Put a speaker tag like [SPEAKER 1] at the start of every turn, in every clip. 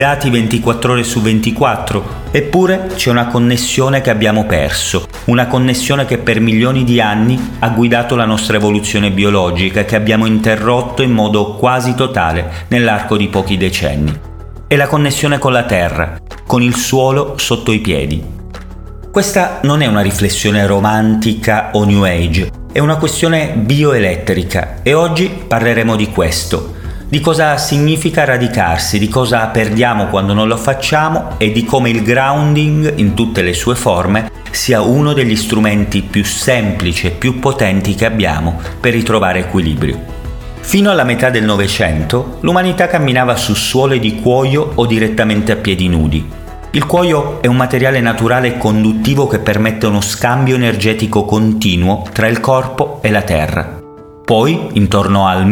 [SPEAKER 1] dati 24 ore su 24, eppure c'è una connessione che abbiamo perso, una connessione che per milioni di anni ha guidato la nostra evoluzione biologica, che abbiamo interrotto in modo quasi totale nell'arco di pochi decenni. È la connessione con la Terra, con il suolo sotto i piedi. Questa non è una riflessione romantica o New Age, è una questione bioelettrica e oggi parleremo di questo. Di cosa significa radicarsi, di cosa perdiamo quando non lo facciamo e di come il grounding in tutte le sue forme sia uno degli strumenti più semplici e più potenti che abbiamo per ritrovare equilibrio. Fino alla metà del Novecento l'umanità camminava su suole di cuoio o direttamente a piedi nudi. Il cuoio è un materiale naturale e conduttivo che permette uno scambio energetico continuo tra il corpo e la terra. Poi, intorno al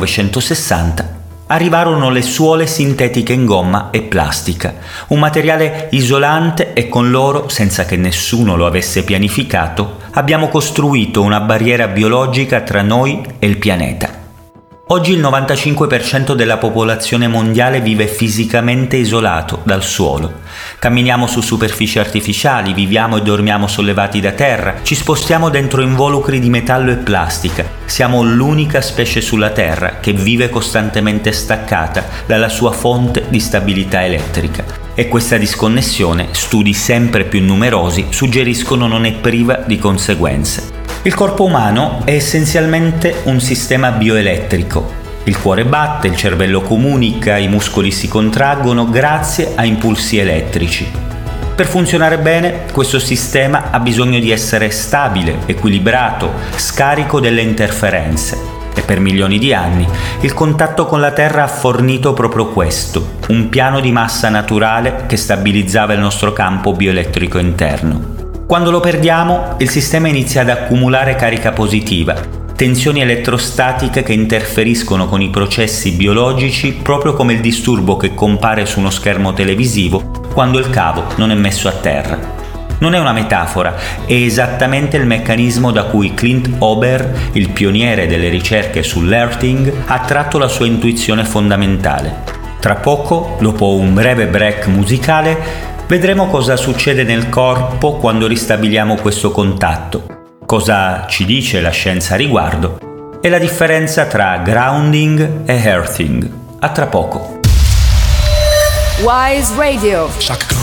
[SPEAKER 1] 1960, arrivarono le suole sintetiche in gomma e plastica, un materiale isolante e con loro, senza che nessuno lo avesse pianificato, abbiamo costruito una barriera biologica tra noi e il pianeta. Oggi il 95% della popolazione mondiale vive fisicamente isolato dal suolo. Camminiamo su superfici artificiali, viviamo e dormiamo sollevati da terra, ci spostiamo dentro involucri di metallo e plastica. Siamo l'unica specie sulla Terra che vive costantemente staccata dalla sua fonte di stabilità elettrica. E questa disconnessione, studi sempre più numerosi suggeriscono, non è priva di conseguenze. Il corpo umano è essenzialmente un sistema bioelettrico. Il cuore batte, il cervello comunica, i muscoli si contraggono grazie a impulsi elettrici. Per funzionare bene, questo sistema ha bisogno di essere stabile, equilibrato, scarico delle interferenze. E per milioni di anni il contatto con la Terra ha fornito proprio questo, un piano di massa naturale che stabilizzava il nostro campo bioelettrico interno. Quando lo perdiamo, il sistema inizia ad accumulare carica positiva, tensioni elettrostatiche che interferiscono con i processi biologici, proprio come il disturbo che compare su uno schermo televisivo quando il cavo non è messo a terra. Non è una metafora, è esattamente il meccanismo da cui Clint Ober, il pioniere delle ricerche sull'earthing, ha tratto la sua intuizione fondamentale. Tra poco, dopo un breve break musicale, vedremo cosa succede nel corpo quando ristabiliamo questo contatto, cosa ci dice la scienza a riguardo e la differenza tra grounding e earthing. A tra poco.
[SPEAKER 2] Wise Radio.